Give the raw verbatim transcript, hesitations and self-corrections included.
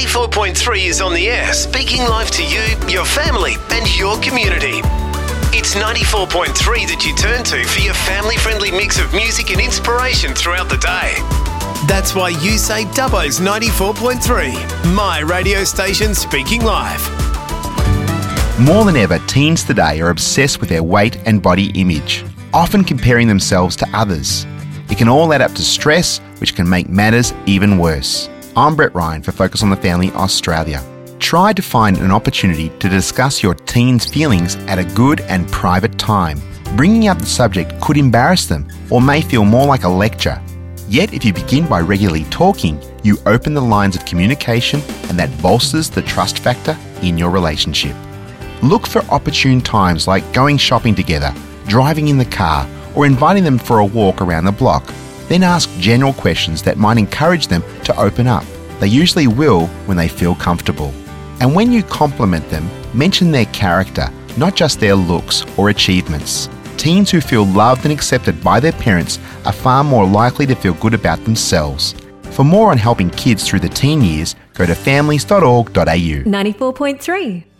ninety-four point three is on the air, speaking life to you, your family and your community. It's ninety-four point three that you turn to for your family-friendly mix of music and inspiration throughout the day. That's why you say Dubbo's ninety-four point three, my radio station speaking live. More than ever, teens today are obsessed with their weight and body image, often comparing themselves to others. It can all add up to stress, which can make matters even worse. I'm Brett Ryan for Focus on the Family Australia. Try to find an opportunity to discuss your teen's feelings at a good and private time. Bringing up the subject could embarrass them or may feel more like a lecture. Yet if you begin by regularly talking, you open the lines of communication and that bolsters the trust factor in your relationship. Look for opportune times like going shopping together, driving in the car, or inviting them for a walk around the block. Then ask general questions that might encourage them to open up. They usually will when they feel comfortable. And when you compliment them, mention their character, not just their looks or achievements. Teens who feel loved and accepted by their parents are far more likely to feel good about themselves. For more on helping kids through the teen years, go to families dot org dot a u. ninety-four point three